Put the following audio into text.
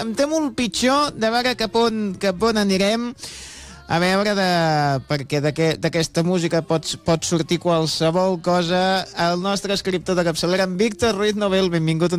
em temo el pitjor, de veure cap on anirem. A veure, perquè d'aquesta música pot sortir qualsevol cosa. El nostre escriptor de capçalera, en Víctor Ruiz Novel, benvingut